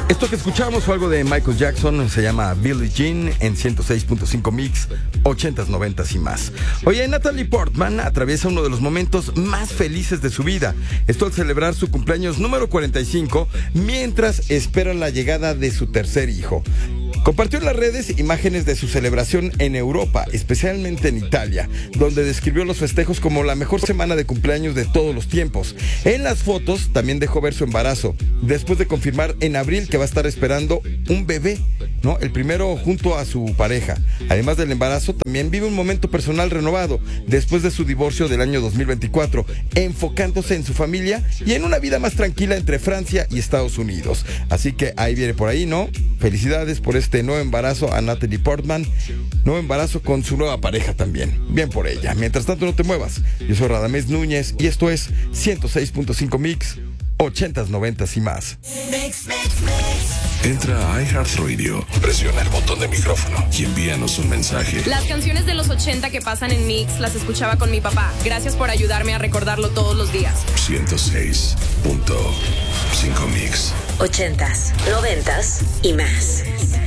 Esto que escuchamos fue algo de Michael Jackson, se llama Billie Jean en 106.5 Mix, 80s, 90s y más. Oye, Natalie Portman atraviesa uno de los momentos más felices de su vida. Esto al celebrar su cumpleaños número 45, mientras espera la llegada de su tercer hijo. Compartió en las redes imágenes de su celebración en Europa, especialmente en Italia, donde describió los festejos como la mejor semana de cumpleaños de todos los tiempos. En las fotos también dejó ver su embarazo, después de confirmar en abril que va a estar esperando un bebé, ¿no? El primero junto a su pareja. Además del embarazo, también vive un momento personal renovado, después de su divorcio del año 2024, enfocándose en su familia y en una vida más tranquila entre Francia y Estados Unidos. Así que ahí viene por ahí, ¿no? Felicidades por este nuevo embarazo a Natalie Portman, nuevo embarazo con su nueva pareja también. Bien por ella. Mientras tanto, no te muevas. Yo soy Radamés Núñez y esto es 106.5 Mix, 80s, 90s y más. Entra a iHeartRadio, presiona el botón de micrófono y envíanos un mensaje. Las canciones de los 80 que pasan en Mix las escuchaba con mi papá. Gracias por ayudarme a recordarlo todos los días. 106.5 Mix. 80s, 90s y más.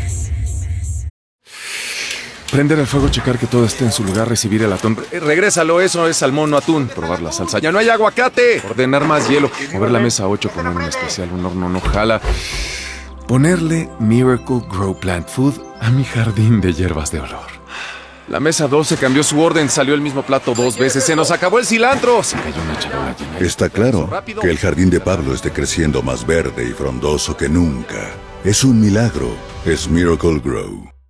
Prender el fuego, checar que todo esté en su lugar, recibir el atún. Regrésalo, eso es salmón, no atún. Probar la salsa. ¡Ya no hay aguacate! Ordenar más hielo. Mover la mesa 8, poner un especial, un horno no jala. Ponerle Miracle Grow Plant Food a mi jardín de hierbas de olor. La mesa 12 cambió su orden, salió el mismo plato 2 veces. ¡Se nos acabó el cilantro! Se cayó una charola llena. Está claro que el jardín de Pablo esté creciendo más verde y frondoso que nunca. Es un milagro. Es Miracle Grow.